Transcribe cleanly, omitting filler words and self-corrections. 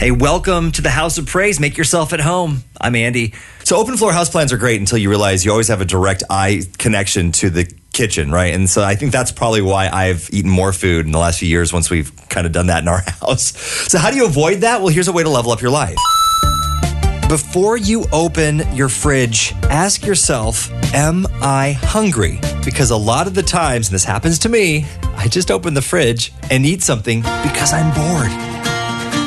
Hey, welcome to the House of Praise. Make yourself at home. I'm Andy. So open floor house plants are great until you realize you always have a direct eye connection to the kitchen, right? And so I think that's probably why I've eaten more food in the last few years once we've kind of done that in our house. So how do you avoid that? Well, here's a way to level up your life. Before you open your fridge, ask yourself, am I hungry? Because a lot of the times, and this happens to me, I just open the fridge and eat something because I'm bored.